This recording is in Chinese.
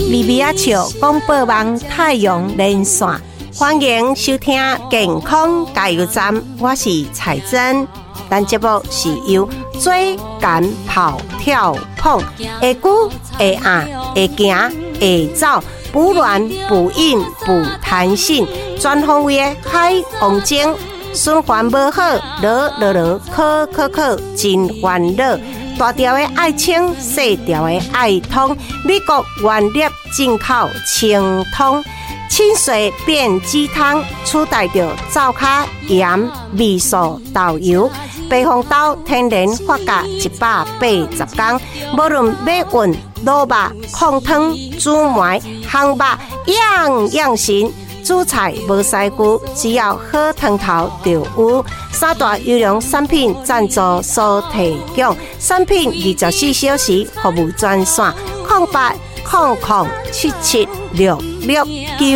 米米仔笑广播网太阳连线，欢迎收听健康加油站，我是彩珍。咱节目是由椎间跑跳碰，会久会硬会行会走，补卵补阴补弹性，全方位的海王精，循环无好，咳，真烦恼。大条的爱清，细条的爱通，美国原粒进口清通，清水变鸡汤，取代着灶卡盐、味素、豆油。白红豆天然发酵180天，无论马运、卤肉、控汤、煮糜、烘肉，样样行。煮菜无师傅，只要好汤头就有。三大优良产品赞助所提供，产品24小时服务专线：0800776669。